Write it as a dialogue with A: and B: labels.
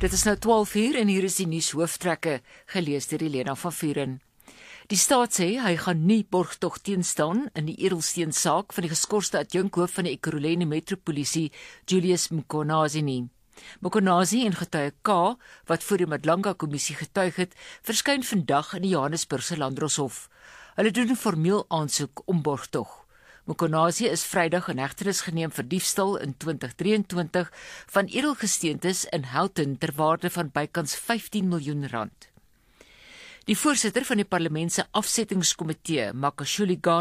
A: Dit is nou 12 uur en hier is die nuushooftrekke, gelees deur Elena van Vuren. Die staat sê hy gaan nie borgtog teenstaan in die edelsteensaak van die geskorste adjunkhoof van die Ekurhuleni Metropolisie, Julius Mkhwanazi nie. Mkhwanazi en getuie K, wat voor die Madlanga kommissie getuig het, verskyn vandag in die Johannesburgse Landdroshof. Hulle doen 'n formeel aansoek om borgtog. Mkhwanazi is Vrydag in hegtenis geneem vir diefstal in 2023 van edelgesteentes in Houghton ter waarde van bykans 15 miljoen rand. Die voorsitter van die parlement se afsettingskomitee, Makashule Gana,